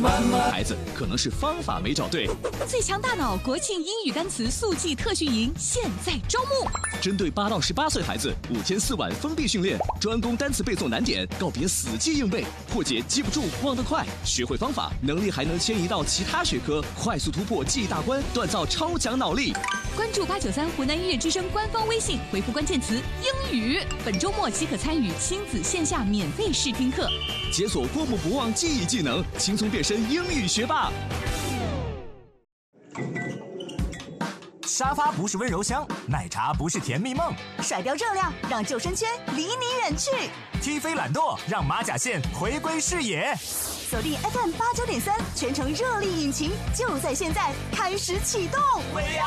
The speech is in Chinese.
孩子可能是方法没找对。 最强大脑国庆英语单词速记特训营现在招募， 针对8到18岁孩子，5天4晚封闭训练，专攻单词背诵难点，告别死记硬背，破解记不住忘得快，学会方法，能力还能迁移到其他学科，快速突破记忆大关，锻造超强脑力。 关注893湖南音乐之声官方微信，回复关键词英语，本周末即可参与亲子线下免费试听课， 解锁过目不忘记忆技能，轻松变身英语学霸。 沙发不是温柔乡，奶茶不是甜蜜梦， 甩掉热量，让救生圈离你远去。 踢飞懒惰，让马甲线回归视野。 锁定 FM89.3，全程热力引擎，就在现在开始启动。